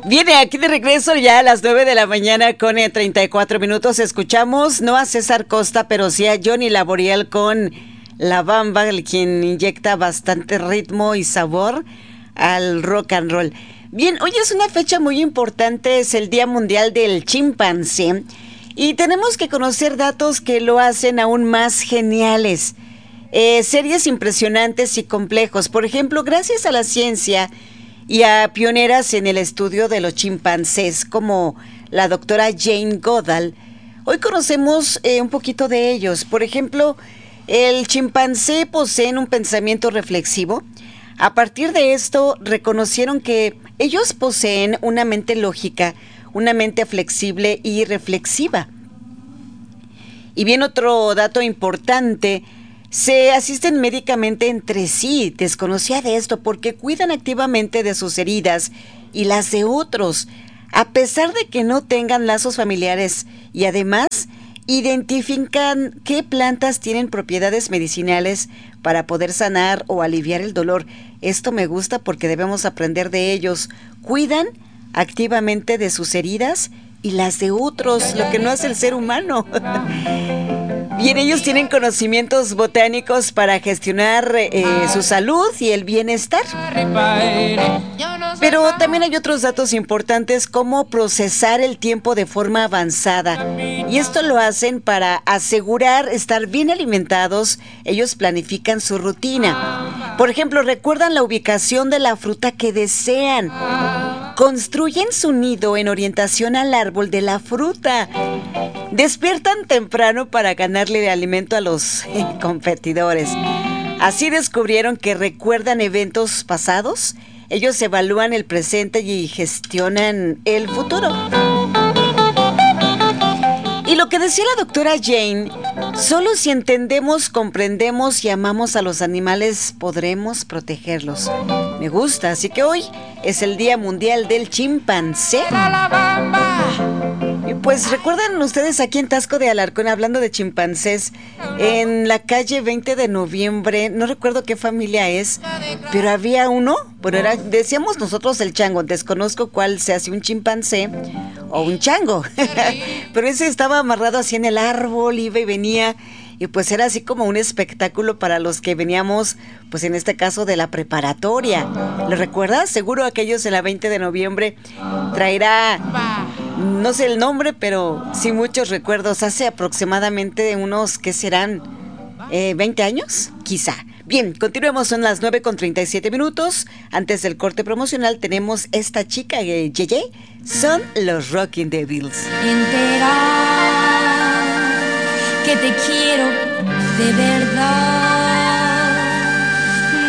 Viene aquí de regreso ya a las 9 de la mañana con 34 minutos. Escuchamos no a César Costa, pero sí a Johnny Laboriel con La Bamba, quien inyecta bastante ritmo y sabor al rock and roll. Bien, hoy es una fecha muy importante, es el Día Mundial del Chimpancé y tenemos que conocer datos que lo hacen aún más geniales. Series impresionantes y complejos. Por ejemplo, gracias a la ciencia y a pioneras en el estudio de los chimpancés como la doctora Jane Goodall, hoy conocemos un poquito de ellos. Por ejemplo, el chimpancé posee un pensamiento reflexivo. A partir de esto, reconocieron que ellos poseen una mente lógica, una mente flexible y reflexiva. Y bien, otro dato importante: se asisten médicamente entre sí. Desconocía de esto porque cuidan activamente de sus heridas y las de otros, a pesar de que no tengan lazos familiares, y además identifican qué plantas tienen propiedades medicinales para poder sanar o aliviar el dolor. Esto me gusta porque debemos aprender de ellos. Cuidan activamente de sus heridas y las de otros, lo que no hace el ser humano. Bien, ellos tienen conocimientos botánicos para gestionar su salud y el bienestar. Pero también hay otros datos importantes, como procesar el tiempo de forma avanzada. Y esto lo hacen para asegurar estar bien alimentados. Ellos planifican su rutina. Por ejemplo, recuerdan la ubicación de la fruta que desean. Construyen su nido en orientación al árbol de la fruta. Despiertan temprano para ganarle alimento a los competidores. Así descubrieron que recuerdan eventos pasados. Ellos evalúan el presente y gestionan el futuro. Y lo que decía la doctora Jane: solo si entendemos, comprendemos y amamos a los animales podremos protegerlos. Me gusta, así que hoy es el Día Mundial del Chimpancé. Y pues recuerdan ustedes aquí en Taxco de Alarcón, hablando de chimpancés, en la calle 20 de noviembre, no recuerdo qué familia es, pero había uno, bueno, decíamos nosotros el chango, desconozco cuál se hace, un chimpancé o un chango, pero ese estaba amarrado así en el árbol, iba y venía, y pues era así como un espectáculo para los que veníamos, pues en este caso de la preparatoria. ¿Lo recuerdas? Seguro aquellos en la 20 de noviembre traerá, no sé el nombre, pero sí muchos recuerdos. Hace aproximadamente unos, ¿qué serán? 20 años, quizá. Bien, continuemos, son las 9:37 minutos. Antes del corte promocional tenemos esta chica, Yeye, son los Rockin' Devils. Enterar que te quiero de verdad.